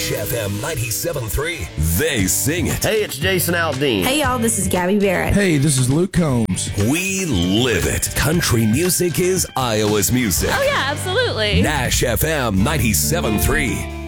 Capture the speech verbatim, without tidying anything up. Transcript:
Nash F M ninety-seven point three. They sing it. Hey, it's Jason Aldean. Hey, y'all, this is Gabby Barrett. Hey, this is Luke Combs. We live it. Country music is Iowa's music. Oh, yeah, absolutely. Nash F M ninety-seven point three.